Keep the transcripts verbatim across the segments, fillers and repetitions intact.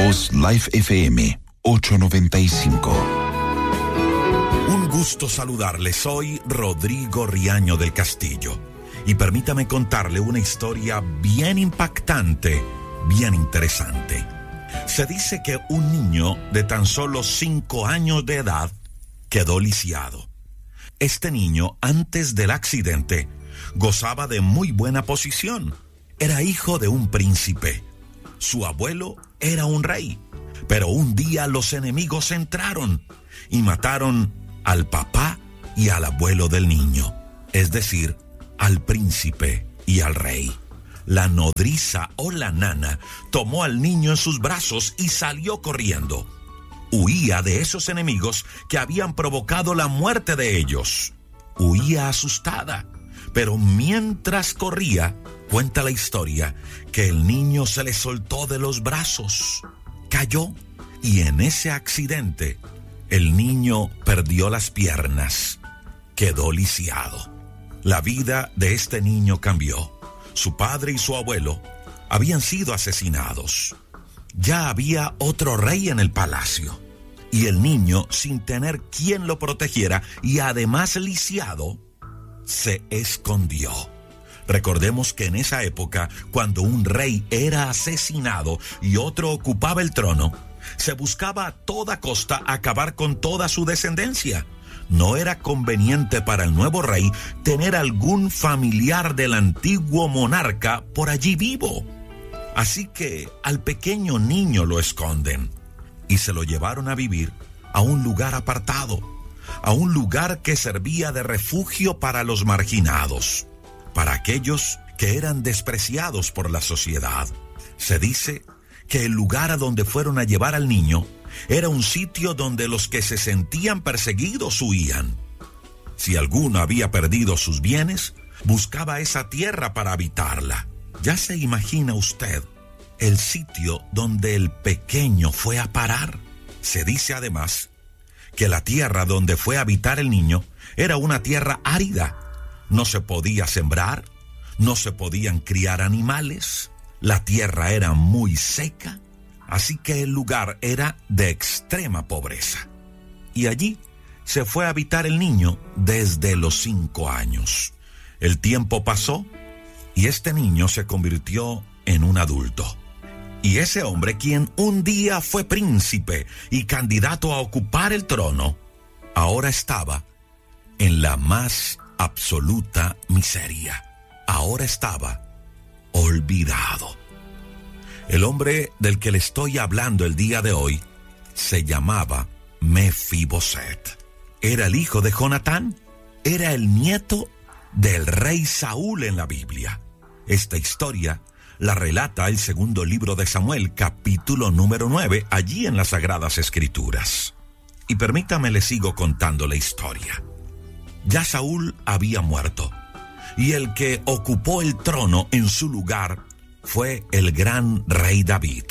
Voz Live F M ochocientos noventa y cinco. Un gusto saludarle, soy Rodrigo Riaño del Castillo y permítame contarle una historia bien impactante, bien interesante. Se dice que un niño de tan solo cinco años de edad quedó lisiado. Este niño, antes del accidente, gozaba de muy buena posición. Era hijo de un príncipe. Su abuelo era un rey. Pero un día los enemigos entraron y mataron al papá y al abuelo del niño, es decir, al príncipe y al rey. La nodriza o la nana tomó al niño en sus brazos y salió corriendo. Huía de esos enemigos que habían provocado la muerte de ellos. Huía asustada, pero mientras corría, cuenta la historia que el niño se le soltó de los brazos, cayó y en ese accidente el niño perdió las piernas, quedó lisiado. La vida de este niño cambió. Su padre y su abuelo habían sido asesinados. Ya había otro rey en el palacio. Y el niño, sin tener quien lo protegiera y además lisiado, se escondió. Recordemos que en esa época, cuando un rey era asesinado y otro ocupaba el trono, se buscaba a toda costa acabar con toda su descendencia. No era conveniente para el nuevo rey tener algún familiar del antiguo monarca por allí vivo. Así que al pequeño niño lo esconden y se lo llevaron a vivir a un lugar apartado, a un lugar que servía de refugio para los marginados, para aquellos que eran despreciados por la sociedad. Se dice que el lugar a donde fueron a llevar al niño era un sitio donde los que se sentían perseguidos huían. Si alguno había perdido sus bienes, buscaba esa tierra para habitarla. ¿Ya se imagina usted el sitio donde el pequeño fue a parar? Se dice además que la tierra donde fue a habitar el niño era una tierra árida. No se podía sembrar, no se podían criar animales, la tierra era muy seca, así que el lugar era de extrema pobreza. Y allí se fue a habitar el niño desde los cinco años. El tiempo pasó y este niño se convirtió en un adulto. Y ese hombre, quien un día fue príncipe y candidato a ocupar el trono, ahora estaba en la más absoluta miseria. Ahora estaba olvidado. El hombre del que le estoy hablando el día de hoy se llamaba Mefiboset. Era el hijo de Jonatán, era el nieto del rey Saúl en la Biblia. Esta historia la relata el segundo libro de Samuel, capítulo número nueve, allí en las Sagradas Escrituras. Y permítame le sigo contando la historia. Ya Saúl había muerto, y el que ocupó el trono en su lugar fue el gran rey David.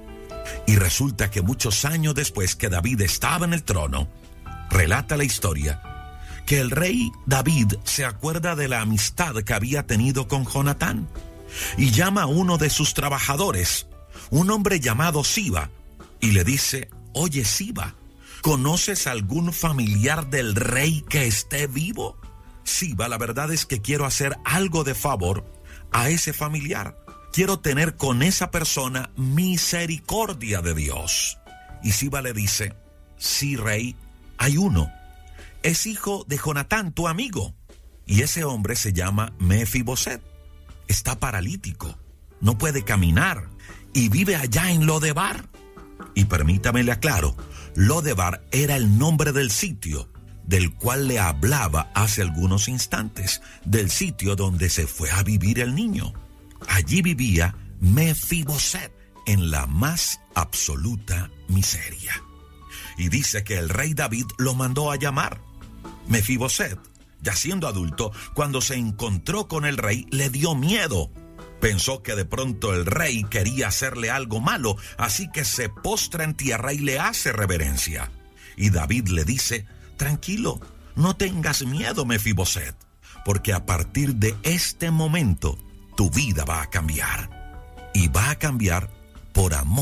Y resulta que muchos años después que David estaba en el trono, relata la historia que el rey David se acuerda de la amistad que había tenido con Jonatán y llama a uno de sus trabajadores, un hombre llamado Siba, y le dice: oye Siba, ¿conoces algún familiar del rey que esté vivo? Siba, la verdad es que quiero hacer algo de favor a ese familiar. Quiero tener con esa persona misericordia de Dios. Y Siba le dice: sí, rey, hay uno. Es hijo de Jonatán, tu amigo. Y ese hombre se llama Mefiboset. Está paralítico, no puede caminar y vive allá en Lodebar. Y permítame le aclaro, Lodebar era el nombre del sitio del cual le hablaba hace algunos instantes, del sitio donde se fue a vivir el niño. Allí vivía Mefiboset en la más absoluta miseria. Y dice que el rey David lo mandó a llamar. Mefiboset, ya siendo adulto, cuando se encontró con el rey, le dio miedo. Pensó que de pronto el rey quería hacerle algo malo, así que se postra en tierra y le hace reverencia. Y David le dice: tranquilo, no tengas miedo, Mefiboset, porque a partir de este momento tu vida va a cambiar. Y va a cambiar por amor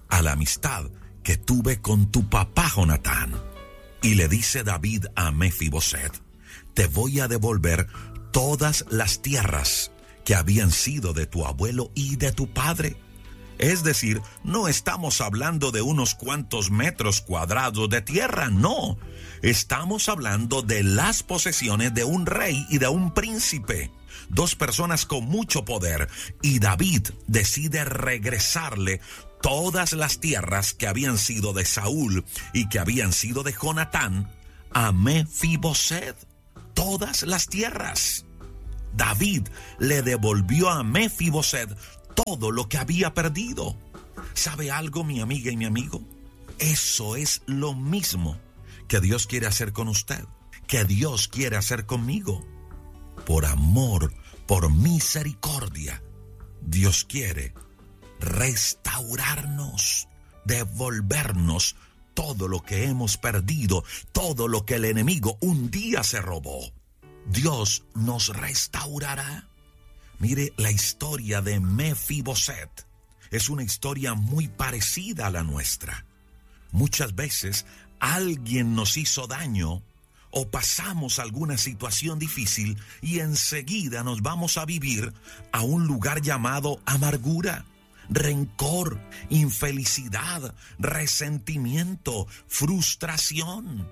a la amistad que tuve con tu papá Jonatán. Y le dice David a Mefiboset: te voy a devolver todas las tierras que habían sido de tu abuelo y de tu padre. Es decir, no estamos hablando de unos cuantos metros cuadrados de tierra, no. Estamos hablando de las posesiones de un rey y de un príncipe, dos personas con mucho poder, y David decide regresarle todas las tierras que habían sido de Saúl y que habían sido de Jonatán a Mefiboset. Todas las tierras. David le devolvió a Mefiboset todo lo que había perdido. ¿Sabe algo, mi amiga y mi amigo? Eso es lo mismo que Dios quiere hacer con usted, que Dios quiere hacer conmigo. Por amor, por misericordia, Dios quiere restaurarnos, devolvernos todo lo que hemos perdido, todo lo que el enemigo un día se robó. Dios nos restaurará. Mire, la historia de Mefiboset es una historia muy parecida a la nuestra. Muchas veces alguien nos hizo daño o pasamos alguna situación difícil y enseguida nos vamos a vivir a un lugar llamado amargura, rencor, infelicidad, resentimiento, frustración.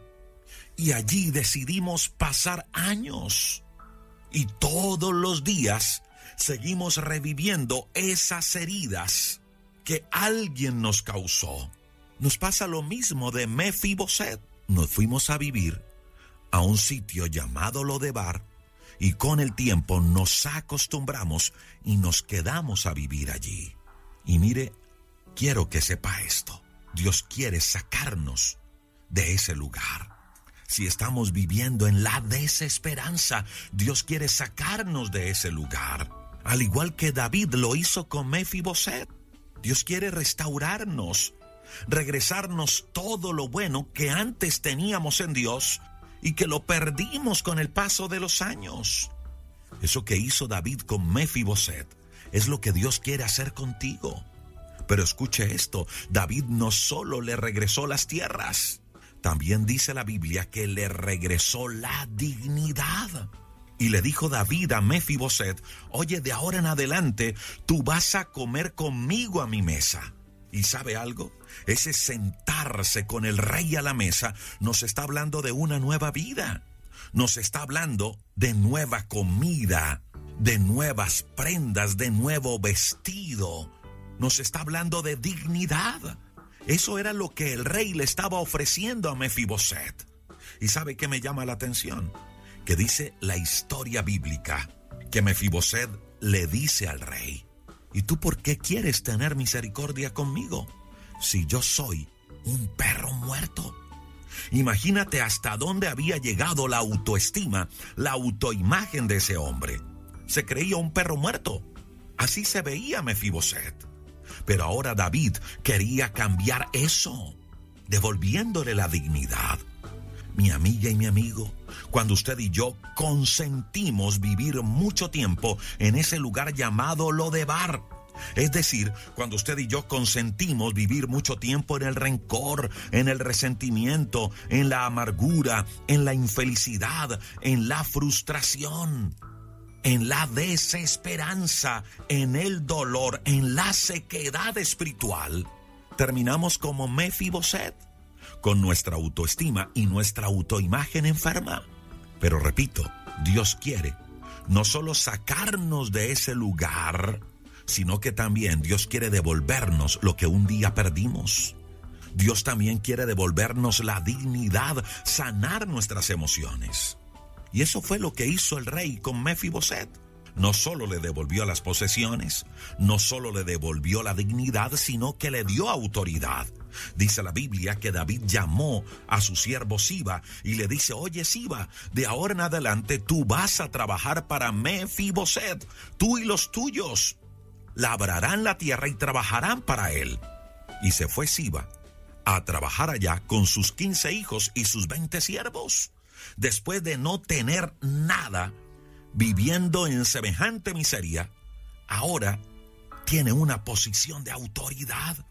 Y allí decidimos pasar años y todos los días seguimos reviviendo esas heridas que alguien nos causó. Nos pasa lo mismo de Mefiboset. Nos fuimos a vivir a un sitio llamado Lodebar y con el tiempo nos acostumbramos y nos quedamos a vivir allí. Y mire, quiero que sepa esto. Dios quiere sacarnos de ese lugar. Si estamos viviendo en la desesperanza, Dios quiere sacarnos de ese lugar. Al igual que David lo hizo con Mefiboset. Dios quiere restaurarnos, regresarnos todo lo bueno que antes teníamos en Dios y que lo perdimos con el paso de los años. Eso que hizo David con Mefiboset es lo que Dios quiere hacer contigo. Pero escuche esto, David no solo le regresó las tierras, también dice la Biblia que le regresó la dignidad. Y le dijo David a Mefiboset: oye, de ahora en adelante tú vas a comer conmigo a mi mesa. ¿Y sabe algo? Ese sentarse con el rey a la mesa nos está hablando de una nueva vida. Nos está hablando de nueva comida, de nuevas prendas, de nuevo vestido. Nos está hablando de dignidad. Eso era lo que el rey le estaba ofreciendo a Mefiboset. ¿Y sabe qué me llama la atención? Que dice la historia bíblica que Mefiboset le dice al rey: ¿y tú por qué quieres tener misericordia conmigo si yo soy un perro muerto? Imagínate hasta dónde había llegado la autoestima, la autoimagen de ese hombre. Se creía un perro muerto. Así se veía Mefiboset. Pero ahora David quería cambiar eso, devolviéndole la dignidad. Mi amiga y mi amigo, cuando usted y yo consentimos vivir mucho tiempo en ese lugar llamado Lodebar, es decir, cuando usted y yo consentimos vivir mucho tiempo en el rencor, en el resentimiento, en la amargura, en la infelicidad, en la frustración, en la desesperanza, en el dolor, en la sequedad espiritual, terminamos como Mefiboset, con nuestra autoestima y nuestra autoimagen enferma. Pero repito, Dios quiere no solo sacarnos de ese lugar, sino que también Dios quiere devolvernos lo que un día perdimos. Dios también quiere devolvernos la dignidad, sanar nuestras emociones. Y eso fue lo que hizo el rey con Mefiboset. No solo le devolvió las posesiones, no solo le devolvió la dignidad, sino que le dio autoridad. Dice la Biblia que David llamó a su siervo Siba y le dice: oye Siba, de ahora en adelante tú vas a trabajar para Mefiboset, tú y los tuyos. Labrarán la tierra y trabajarán para él. Y se fue Siba a trabajar allá con sus quince hijos y sus veinte siervos. Después de no tener nada, viviendo en semejante miseria, ahora tiene una posición de autoridad.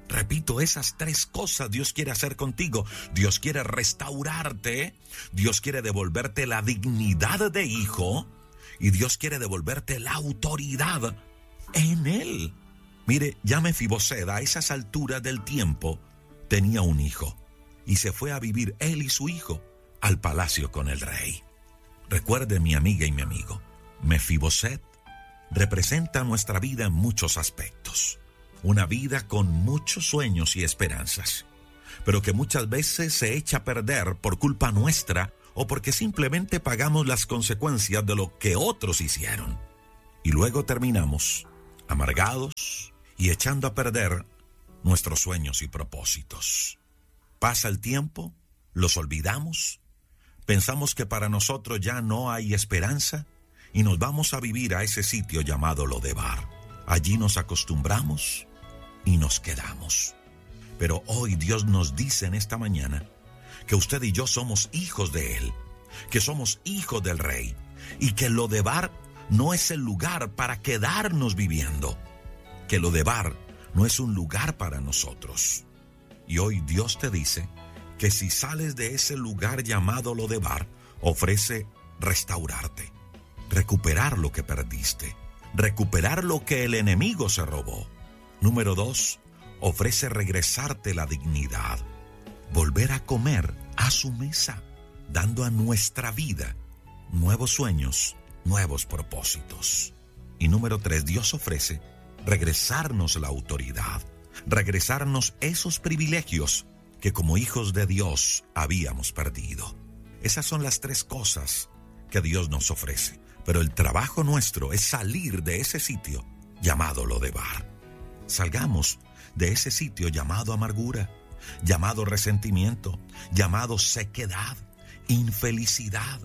Repito, esas tres cosas Dios quiere hacer contigo. Dios quiere restaurarte, Dios quiere devolverte la dignidad de hijo y Dios quiere devolverte la autoridad en Él. Mire, ya Mefiboset a esas alturas del tiempo tenía un hijo y se fue a vivir él y su hijo al palacio con el rey. Recuerde, mi amiga y mi amigo, Mefiboset representa nuestra vida en muchos aspectos. Una vida con muchos sueños y esperanzas, pero que muchas veces se echa a perder por culpa nuestra o porque simplemente pagamos las consecuencias de lo que otros hicieron. Y luego terminamos amargados y echando a perder nuestros sueños y propósitos. Pasa el tiempo, los olvidamos, pensamos que para nosotros ya no hay esperanza y nos vamos a vivir a ese sitio llamado Lodebar. Allí nos acostumbramos y nos quedamos. Pero hoy Dios nos dice en esta mañana que usted y yo somos hijos de Él, que somos hijos del Rey y que Lodebar no es el lugar para quedarnos viviendo, que Lodebar no es un lugar para nosotros. Y hoy Dios te dice que si sales de ese lugar llamado Lodebar, ofrece restaurarte, recuperar lo que perdiste, recuperar lo que el enemigo se robó. Número dos, ofrece regresarte la dignidad, volver a comer a su mesa, dando a nuestra vida nuevos sueños, nuevos propósitos. Y número tres, Dios ofrece regresarnos la autoridad, regresarnos esos privilegios que como hijos de Dios habíamos perdido. Esas son las tres cosas que Dios nos ofrece. Pero el trabajo nuestro es salir de ese sitio llamado Lodebar. Salgamos de ese sitio llamado amargura, llamado resentimiento, llamado sequedad, infelicidad,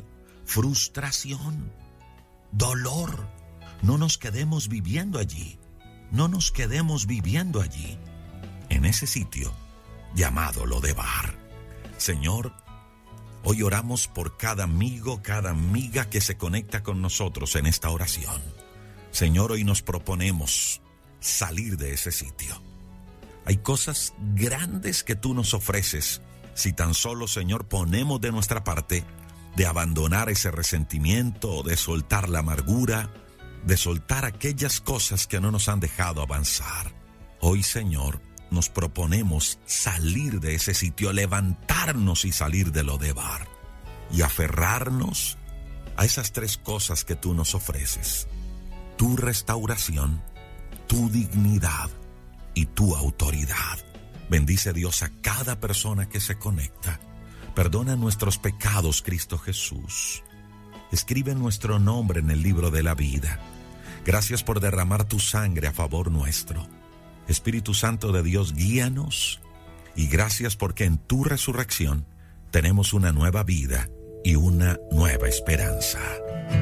frustración, dolor. No nos quedemos viviendo allí. No nos quedemos viviendo allí, en ese sitio llamado Lodebar. Señor, hoy oramos por cada amigo, cada amiga que se conecta con nosotros en esta oración. Señor, hoy nos proponemos salir de ese sitio. Hay cosas grandes que tú nos ofreces si tan solo, Señor, ponemos de nuestra parte de abandonar ese resentimiento, de soltar la amargura, de soltar aquellas cosas que no nos han dejado avanzar. Hoy, Señor, nos proponemos salir de ese sitio, levantarnos y salir de Lodebar y aferrarnos a esas tres cosas que tú nos ofreces: tu restauración, tu dignidad y tu autoridad. Bendice, Dios, a cada persona que se conecta. Perdona nuestros pecados, Cristo Jesús. Escribe nuestro nombre en el libro de la vida. Gracias por derramar tu sangre a favor nuestro. Espíritu Santo de Dios, guíanos. Y gracias porque en tu resurrección tenemos una nueva vida y una nueva esperanza.